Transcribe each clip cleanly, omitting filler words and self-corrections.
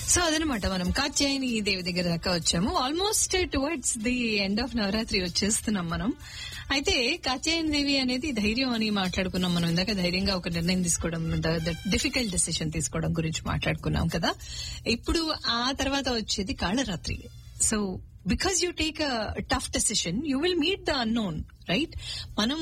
So అదనమాట, మనం కాత్యాయని దేవి దగ్గర దాకా వచ్చాము. Almost towards the end of Navratri వచ్చేస్తున్నాం మనం. అయితే కాత్యాయని దేవి అనేది ధైర్యం అని మాట్లాడుకున్నాం మనం ఇందాక. ధైర్యంగా ఒక నిర్ణయం తీసుకోవడం, డిఫికల్ట్ డెసిషన్ తీసుకోవడం గురించి మాట్లాడుకున్నాం కదా. ఇప్పుడు ఆ తర్వాత వచ్చేది Kalaratri. So because you take a tough decision, you will meet the unknown, right? మనం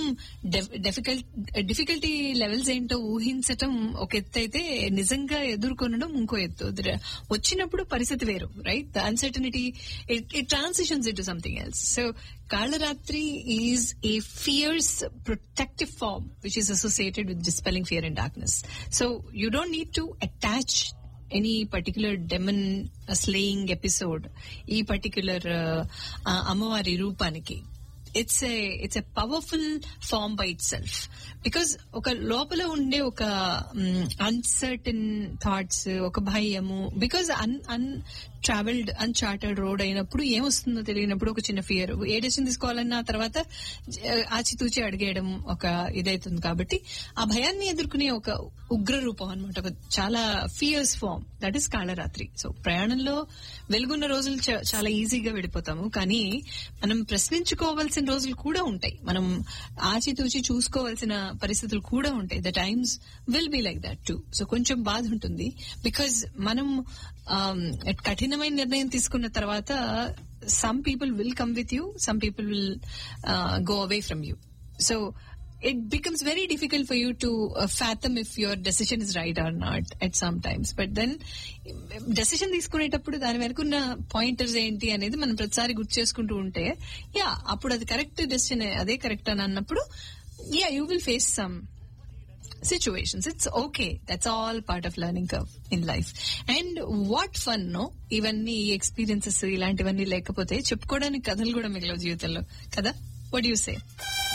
డిఫికల్టీ లెవెల్స్ ఏంటో ఊహించటం ఒక ఎత్తు అయితే, నిజంగా ఎదుర్కొనడం ఇంకో ఎత్తు. వచ్చినప్పుడు పరిస్థితి వేరు, right? The uncertainty it transitions into something else. So Kalaratri is a fears protective form which is associated with dispelling fear and darkness. So you don't need to attach any particular demon slaying episode ఈ particular అమ్మవారి రూపానికి. it's a powerful form by itself, because ఒక లోపల ఉండే ఒక uncertain thoughts, ఒక భయము, because travelled Uncharted road అయినప్పుడు ఏమొస్తుందో తెలియనప్పుడు ఒక చిన్న ఫియర్, ఏ డెసిషన్ తీసుకోవాలన్నా తర్వాత ఆచితూచి అడిగేయడం ఒక ఇదైతుంది. కాబట్టి ఆ భయాన్ని ఎదుర్కొనే ఒక ఉగ్ర రూపం అనమాట, ఒక చాలా fears form, that is Kalaratri. So ప్రయాణంలో వెలుగున్న రోజులు చాలా ఈజీగా వెళ్ళిపోతాము, కానీ మనం ప్రశ్నించుకోవాల్సిన రోజులు కూడా ఉంటాయి, మనం ఆచితూచి చూసుకోవాల్సిన పరిస్థితులు కూడా ఉంటాయి. The times will be like that two. So కొంచెం బాధ ఉంటుంది, బికాజ్ మనం కఠినమైన నిర్ణయం తీసుకున్న తర్వాత some people will come with you, some people will go away from you. So it becomes very difficult for you to fathom if your decision is right or not at some times. But then decision తీసుకునేటప్పుడు దాని వెనుకున్న pointers ఏంటి అనేది మనం ప్రతిసారి గుర్తు చేసుకుంటూ ఉంటే, యా అప్పుడు అది కరెక్ట్ డెసిషన్, అదే కరెక్ట్ అని అన్నప్పుడు, yeah you will face some situations. It's okay. That's all part of learning curve in life. And what fun, no? ఇవన్నీ ఎక్స్పీరియన్సెస్ ఇలాంటివన్నీ లేకపోతే చెప్పుకోవడానికి కథలు కూడా మిగిలిన జీవితంలో కదా. What do you say?